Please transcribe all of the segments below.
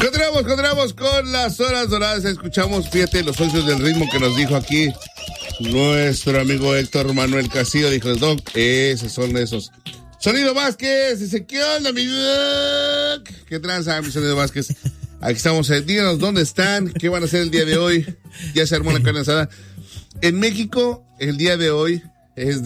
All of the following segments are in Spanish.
Continuamos con las horas doradas. Escuchamos, fíjate, los socios del ritmo que nos dijo aquí nuestro amigo Héctor Manuel Castillo. Dijo, Doc, esos son esos. Sonido Vázquez, dice, ¿qué onda, mi Doc? ¿Qué tranza, mi Sonido Vázquez? Aquí estamos, díganos dónde están, qué van a hacer el día de hoy. Ya se armó la carne asada. En México, el día de hoy es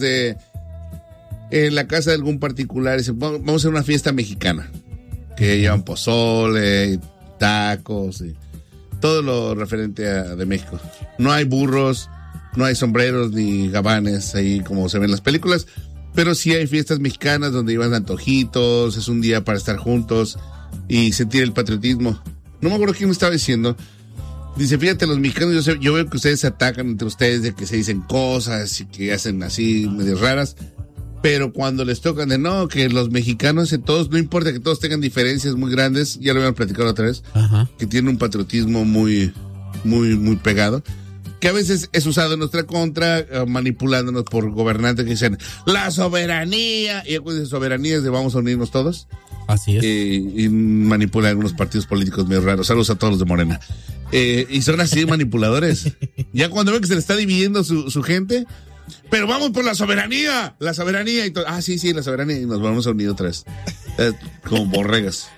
en la casa de algún particular. Dice, vamos a hacer una fiesta mexicana. Que llevan pozole, tacos, y todo lo referente de México. No hay burros, no hay sombreros ni gabanes ahí como se ven en las películas, pero sí hay fiestas mexicanas donde llevan antojitos, es un día para estar juntos y sentir el patriotismo. No me acuerdo quién me estaba diciendo. Dice, fíjate, los mexicanos, yo veo que ustedes se atacan entre ustedes, de que se dicen cosas y que hacen así medio raras, pero cuando les tocan de no, que los mexicanos, todos, no importa que todos tengan diferencias muy grandes, ya lo habíamos platicado otra vez, que tienen un patriotismo muy, muy, muy pegado, que a veces es usado en nuestra contra, manipulándonos por gobernantes que dicen, la soberanía, y después de soberanía es de vamos a unirnos todos. Así es. Y manipulan algunos partidos políticos medio raros. Saludos a todos los de Morena. Y son así manipuladores. Ya cuando ven que se le está dividiendo su gente, pero vamos por la soberanía. Y todo. Sí, la soberanía. Y nos vamos a unir otra vez. Como borregas.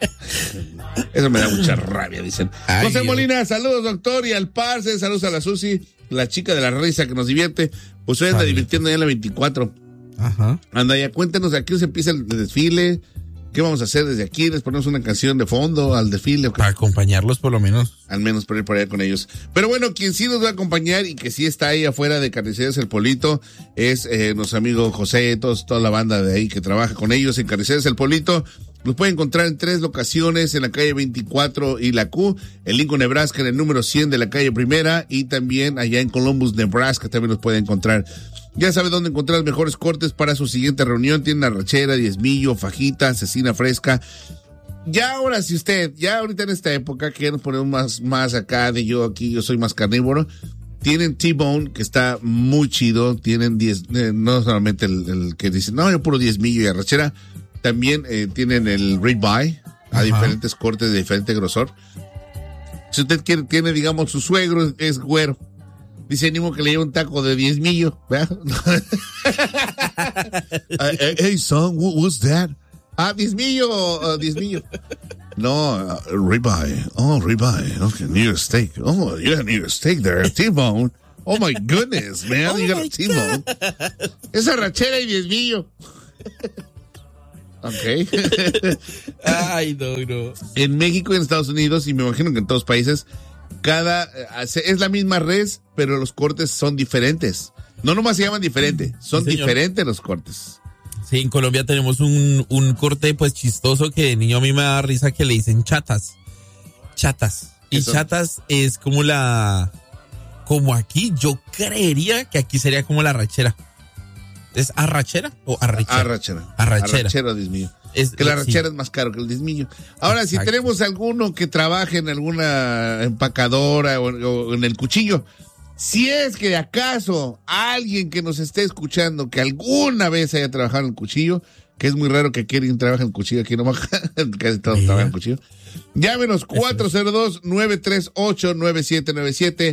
Eso me da mucha rabia, dicen. José Molina, saludos, doctor. Y al Parce, saludos a la Susi, la chica de la risa que nos divierte. Pues hoy anda divirtiendo ya en la 24. Ajá. Anda ya, cuéntenos, aquí se empieza el desfile. ¿Qué vamos a hacer desde aquí? ¿Les ponemos una canción de fondo al desfile? Para acompañarlos por lo menos. Al menos por ir por allá con ellos. Pero bueno, quien sí nos va a acompañar y que sí está ahí afuera de Carnicerías El Polito es nuestro amigo José, toda la banda de ahí que trabaja con ellos en Carnicerías El Polito. Los pueden encontrar en 3 locaciones, en la calle 24 y la Q, en Lincoln, Nebraska, en el número 100 de la calle Primera, y también allá en Columbus, Nebraska, también los pueden encontrar. Ya sabe dónde encontrar los mejores cortes para su siguiente reunión. Tienen arrachera, diezmillo, fajita, cecina fresca. Ya ahora, si usted, ya ahorita en esta época, que ya nos ponemos más acá de yo soy más carnívoro, tienen T-Bone, que está muy chido. Tienen 10, no solamente el que dice, no, yo puro diezmillo y arrachera. También tienen el ribeye a diferentes cortes de diferente grosor. Si usted tiene, digamos, su suegro es güero, dice, animo que le lleve un taco de diezmillo, ¿verdad? Hey, son, what's that? Diezmillo. No, ribeye. Oh, ribeye. Okay, New York steak. Oh, yeah, New York steak there. T-bone. Oh, my goodness, man. You got a T-bone. Es arrachera y diezmillo. Ok. Ay, no. En México y en Estados Unidos, y me imagino que en todos los países, es la misma res, pero los cortes son diferentes. No nomás se llaman diferente, son diferentes los cortes. Sí, en Colombia tenemos un corte pues chistoso que de niño a mí me da risa, que le dicen chatas. Y eso. Chatas es como como aquí, yo creería que aquí sería como la arrachera. ¿Es arrachera o arrachera? Arrachera, diezmillo. Que la arrachera es más caro que el diezmillo. Ahora, exacto, si tenemos alguno que trabaje en alguna empacadora o en el cuchillo, si es que de acaso alguien que nos esté escuchando que alguna vez haya trabajado en el cuchillo, que es muy raro que alguien trabaje en el cuchillo aquí nomás, casi todos trabajan en el cuchillo, llámenos 402-938-9797,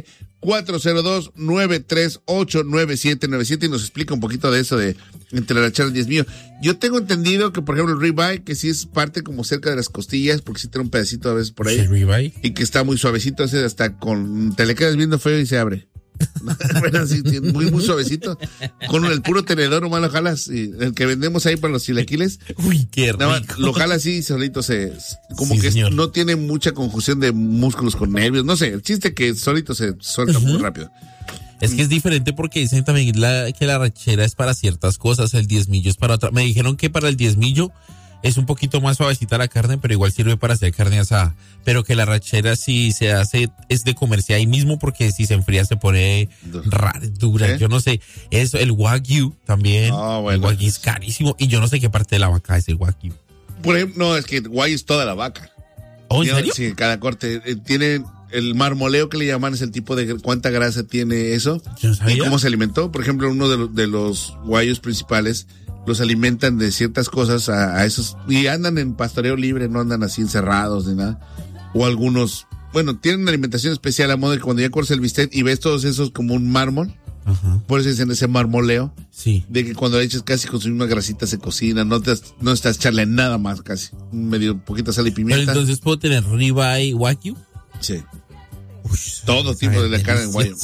402-938-9797 y nos explica un poquito de eso de entre la arrachera y el diezmillo. Yo tengo entendido que, por ejemplo, el ribeye, que sí es parte como cerca de las costillas, porque sí tiene un pedacito a veces por ahí. ¿El ribeye? Y que está muy suavecito, hasta te le quedas viendo feo y se abre. Bueno, sí, muy, muy suavecito. Con el puro tenedor nomás lo jalas, y el que vendemos ahí para los chilaquiles. Uy, qué rico. Lo jalas así y solito como sí, que señor, no tiene mucha conjunción de músculos con nervios. No sé, el chiste que solito se suelta muy rápido. Es que es diferente porque dicen también que la arrachera es para ciertas cosas, el diezmillo es para otra. Me dijeron que para el diezmillo es un poquito más suavecita la carne, pero igual sirve para hacer carne asada. Pero que la arrachera si se hace, es de comerse ahí mismo, porque si se enfría se pone dura. ¿Eh? Yo no sé. Eso, el wagyu también. Bueno. El wagyu es carísimo y yo no sé qué parte de la vaca es el wagyu. Por ejemplo, no, es que el wagyu es toda la vaca. ¿Oh, en serio? Sí, cada corte tiene el marmoleo que le llaman, es el tipo de cuánta grasa tiene eso. Yo no sabía. Y cómo se alimentó. Por ejemplo, uno de los wagyus principales los alimentan de ciertas cosas a esos, y andan en pastoreo libre, no andan así encerrados ni nada. o algunos, bueno, tienen una alimentación especial a modo de que cuando ya cortas el bistec y ves todos esos como un mármol, por eso dicen ese marmoleo, de que cuando le echas casi con su misma grasita se cocina, no estás echarle nada más casi, medio poquita sal y pimienta. Pero entonces puedo tener ribeye wagyu. Sí. Todo tipo de la carne en wagyu.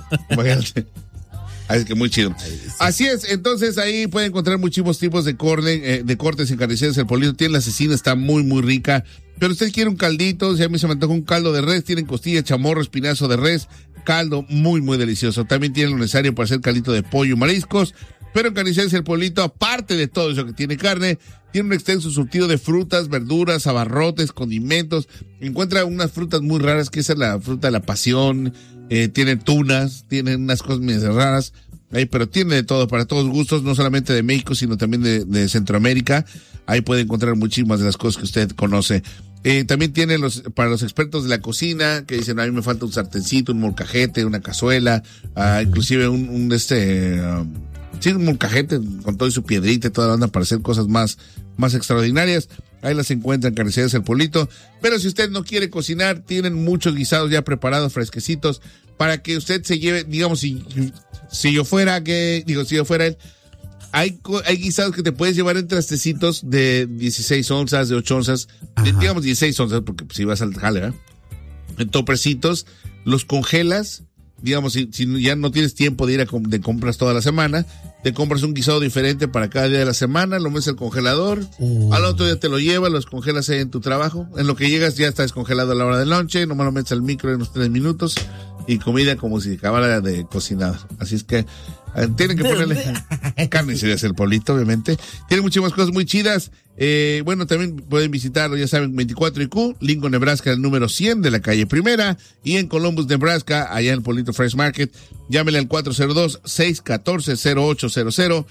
Así que muy chido. Así es, entonces ahí pueden encontrar muchísimos tipos de cortes en Carnicerías El Polito. Tienen la cecina, está muy, muy rica. Pero usted quiere un caldito, si a mí se me antoja un caldo de res, tienen costilla, chamorro, espinazo de res, caldo muy, muy delicioso. También tienen lo necesario para hacer caldito de pollo y mariscos. Pero en Carnicerías El Polito, aparte de todo eso que tiene carne, tiene un extenso surtido de frutas, verduras, abarrotes, condimentos. Encuentra unas frutas muy raras, que esa es la fruta de la pasión. Tienen tunas, tienen unas cosas medio raras, pero tiene de todo, para todos gustos, no solamente de México, sino también de Centroamérica. Ahí puede encontrar muchísimas de las cosas que usted conoce. También tiene para los expertos de la cocina, que dicen, a mí me falta un sartencito, un molcajete, una cazuela, inclusive un molcajete con todo y su piedrita y toda la banda para hacer cosas más extraordinarias. Ahí las encuentran en Carnicerías El Polito. Pero si usted no quiere cocinar, tienen muchos guisados ya preparados, fresquecitos, para que usted se lleve, digamos, si yo fuera él, hay guisados que te puedes llevar en trastecitos de 16 onzas, de 8 onzas, digamos 16 onzas, porque si vas al jale, en topercitos, los congelas. Digamos, si ya no tienes tiempo de ir de compras toda la semana, te compras un guisado diferente para cada día de la semana, lo metes al congelador, al otro día te lo llevas, los congelas ahí en tu trabajo, en lo que llegas ya está descongelado a la hora del lonche, nomás lo metes al micro en unos 3 minutos y comida como si acabara de cocinar. Así es que tienen que ponerle Carnicerías El Polito, obviamente. Tiene muchísimas cosas muy chidas. Bueno, también pueden visitarlo, ya saben, 24IQ, Lincoln, Nebraska, el número 100 de la calle Primera, y en Columbus, Nebraska, allá en el Polito Fresh Market. Llámele al 402-614-0800,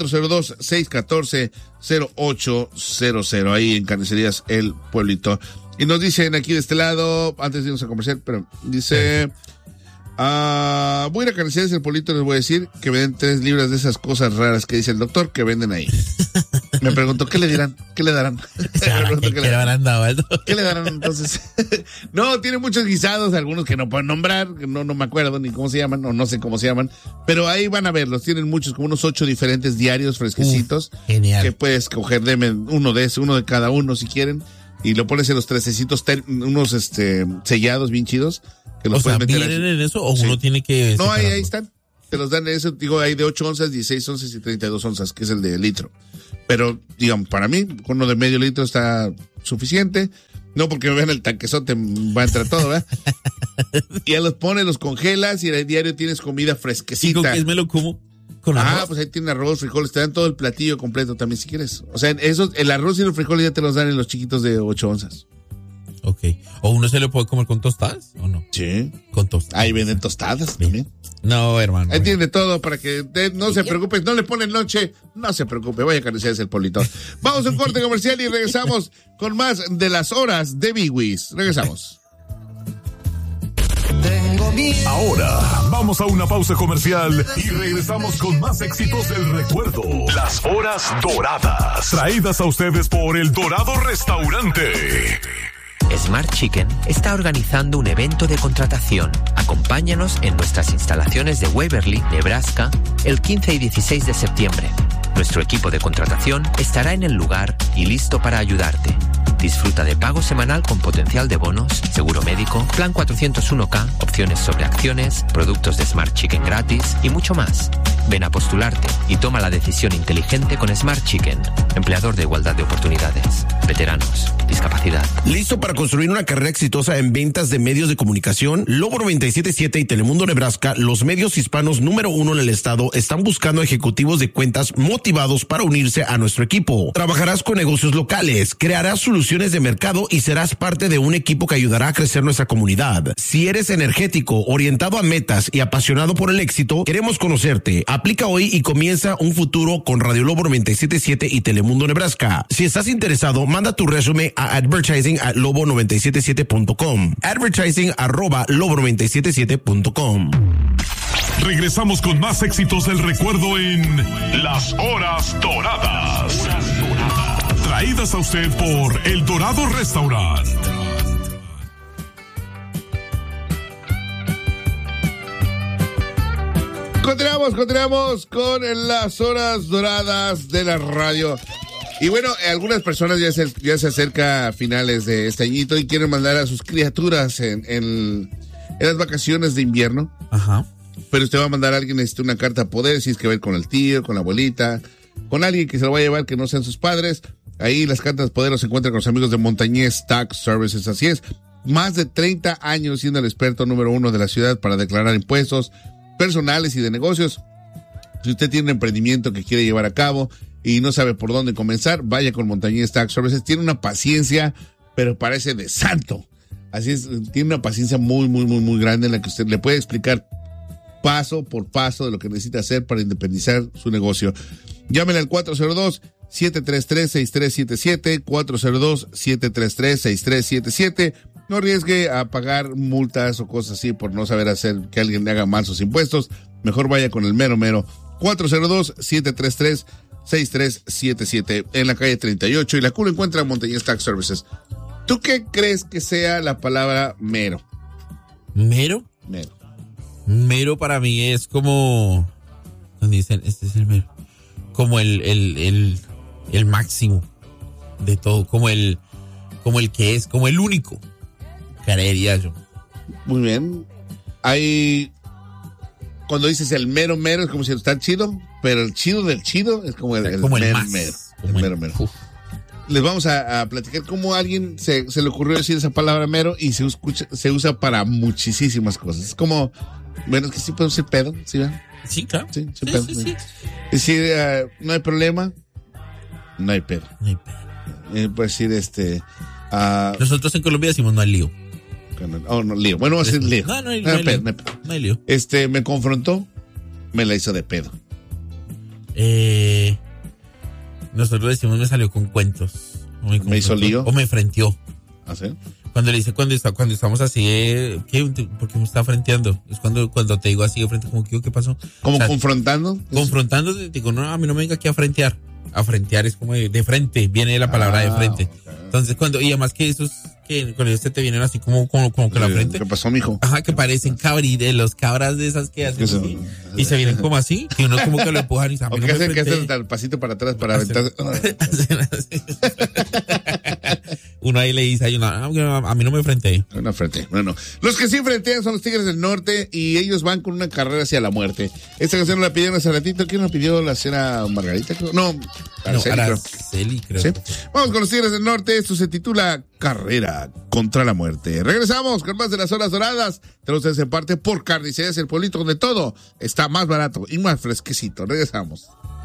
402-614-0800, ahí en Carnicerías El Pueblito. Y nos dicen aquí de este lado, antes de irnos a comercial, pero dice... voy a ir a Carnicerías El Polito, les voy a decir que venden 3 libras de esas cosas raras que dice el doctor que venden ahí. Me pregunto, ¿qué le dirán? ¿Qué le darán? ¿Qué le darán entonces? No, tiene muchos guisados, algunos que no pueden nombrar, que no me acuerdo ni cómo se llaman, o no sé cómo se llaman, pero ahí van a verlos, tienen muchos, como unos 8 diferentes diarios fresquecitos. Genial. Que puedes coger, deme uno de cada uno si quieren, y lo pones en los trastecitos, unos sellados bien chidos. Que los puedes meter ¿vienen en eso o uno tiene que...? No, ahí están. Te los dan eso, digo, hay de 8 onzas, 16 onzas y 32 onzas, que es el de litro. Pero, digamos, para mí, con uno de medio litro está suficiente. No porque me vean el tanquezote, va a entrar todo, ¿verdad? Y ya los pones, los congelas y en el diario tienes comida fresquecita. ¿Y con qué me lo como? ¿Con arroz? Pues ahí tiene arroz, frijoles, te dan todo el platillo completo también si quieres. O sea, el arroz y los frijoles ya te los dan en los chiquitos de 8 onzas. Ok. ¿O uno se lo puede comer con tostadas o no? Sí. Con tostadas. Ahí venden tostadas también. No, hermano. Ahí tiene todo para que no se preocupe, no le ponen noche, no se preocupe, vaya a Carnicerías El Polito. Vamos a un corte comercial y regresamos con más de las horas de Biwis. Regresamos. Ahora vamos a una pausa comercial y regresamos con más éxitos del recuerdo. Las horas doradas, traídas a ustedes por El Dorado Restaurante. Smart Chicken está organizando un evento de contratación. Acompáñanos en nuestras instalaciones de Waverly, Nebraska, el 15 y 16 de septiembre. Nuestro equipo de contratación estará en el lugar y listo para ayudarte. Disfruta de pago semanal con potencial de bonos, seguro médico, plan 401k, opciones sobre acciones, productos de Smart Chicken gratis y mucho más. Ven a postularte y toma la decisión inteligente con Smart Chicken, empleador de igualdad de oportunidades, veteranos, discapacidad. ¿Listo para construir una carrera exitosa en ventas de medios de comunicación? Lobo 97.7 y Telemundo Nebraska, los medios hispanos número 1 en el estado, están buscando ejecutivos de cuentas motivados para unirse a nuestro equipo. Trabajarás con negocios locales, crearás soluciones de mercado y serás parte de un equipo que ayudará a crecer nuestra comunidad. Si eres energético, orientado a metas y apasionado por el éxito, queremos conocerte. Aplica hoy y comienza un futuro con Radio Lobo 97.7 y Telemundo Nebraska. Si estás interesado, manda tu resumen a advertising@lobo977.com. advertising@lobo977.com. Regresamos con más éxitos del recuerdo en Las Horas Doradas. Traídas a usted por El Dorado Restaurant. Continuamos con las horas doradas de la radio. Y bueno, algunas personas ya se acerca a finales de este añito y quieren mandar a sus criaturas en las vacaciones de invierno. Ajá. Pero usted va a mandar a alguien, necesita una carta a poder, si es que ver con el tío, con la abuelita, con alguien que se lo va a llevar que no sean sus padres. Ahí las cartas poder los encuentran con los amigos de Montañez Tax Services. Así es, más de 30 años siendo el experto número 1 de la ciudad para declarar impuestos personales y de negocios. Si usted tiene un emprendimiento que quiere llevar a cabo y no sabe por dónde comenzar, vaya con Montañez Tax Services. Tiene una paciencia, pero parece de santo. Así es, tiene una paciencia muy grande en la que usted le puede explicar paso por paso de lo que necesita hacer para independizar su negocio. Llámele al 402-733-6377, 402-733-6377. No arriesgue a pagar multas o cosas así por no saber hacer que alguien le haga mal sus impuestos. Mejor vaya con el mero. 402-733-6377 en la calle 38 y la Q lo encuentra en Montañez Tax Services. ¿Tú qué crees que sea la palabra mero? ¿Mero? Mero. Mero para mí es como, cuando dicen, este es el mero, como el máximo de todo, como el que es, como el único, creería yo. Muy bien. Cuando dices el mero es como si está chido, pero el chido del chido es como el mero más, mero. como El mero. Les vamos a platicar cómo a alguien se le ocurrió decir esa palabra mero y se usa para muchísimas cosas. Es como, bueno, es que sí podemos decir pedo, ¿sí? ¿verdad? Sí, claro. Sí. Sí. Es decir, no hay problema, no hay pedo. No hay pedo. Puedes decir, Nosotros en Colombia decimos no hay lío. no, lío. Bueno, vamos a decir lío. No hay pedo. lío. No hay lío. Me confrontó, me la hizo de pedo. Nosotros decimos me salió con cuentos. ¿Me hizo lío? O me frenteó. ¿Ah, sí? Cuando le dice, cuando estamos así, ¿por qué me está frenteando? Es cuando te digo así de frente, como que, ¿qué pasó? ¿Como confrontando? Confrontando, te digo, no, a mí no me venga aquí a frentear. A frentear es como de frente, viene la palabra de frente. Okay. Entonces, y además que esos, que con este te vienen así como que la frente. ¿Qué pasó, mijo? Ajá, que parecen los cabras de esas que hacen así, y se vienen como así, que uno como que lo empujan y se ¿O qué hacen el pasito para atrás para aventar? Uno ahí le dice a mí no me enfrenté. No frente. Bueno, los que sí frentean son los Tigres del Norte y ellos van con una carrera hacia la muerte. Esta canción la pidieron hace ratito. ¿Quién la pidió? ¿La señora Margarita? No, Araceli, creo. ¿Sí? Vamos con los Tigres del Norte. Esto se titula Carrera contra la Muerte. Regresamos con más de las horas doradas. Tenemos en parte por Carnicerías El Pueblito, donde todo está más barato y más fresquecito. Regresamos.